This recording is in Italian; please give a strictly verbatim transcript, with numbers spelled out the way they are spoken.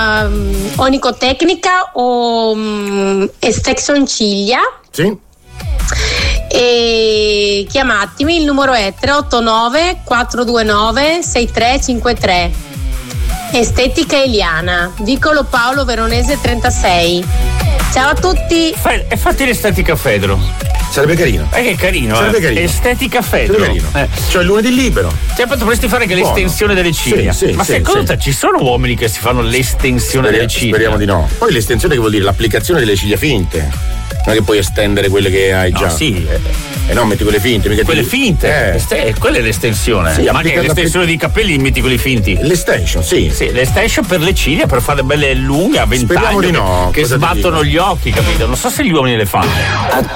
una um, onicotecnica o um, extraction ciglia. Sì. E chiamatemi, il numero è tre otto nove quattro due nove sei tre cinque tre. Estetica Eliana, vicolo Paolo Veronese trentasei. Ciao a tutti. Fai, e fatti l'estetica Fedro. Sarebbe carino. Eh, che carino, Sarebbe eh. carino. Estetica Fedro. Sarebbe carino. Eh. Cioè il lunedì libero. Cioè, poi dovresti fare anche Buono. l'estensione delle ciglia. Sì, sì, Ma sì, secondo sì. te ci sono uomini che si fanno l'estensione Speriamo, delle ciglia? speriamo di no. Poi l'estensione che vuol dire l'applicazione delle ciglia finte. Non è che puoi estendere quelle che hai No, già. sì. E no, metti quelle finte. Mica Quelle ti... finte, Eh. Este- quella è l'estensione. Sì, ma applica- che l'estensione dei capelli metti quelli finti? L'estension, sì. Sì, l'estension per le ciglia, per fare belle lunghe a ventaglio. Speriamo di no. Che Cosa ti sbattono dico? gli occhi, capito? Non so se gli uomini le fanno.